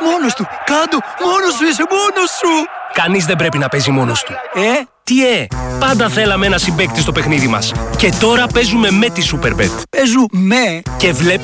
Μόνος του. Κάντο, μόνος σου είσαι, μόνος σου. Κανείς δεν πρέπει να παίζει μόνος του. Τι πάντα θέλαμε ένα συμπαίκτη στο παιχνίδι μας. Και τώρα παίζουμε με τη Superbet. Παίζουμε. Και βλέπουμε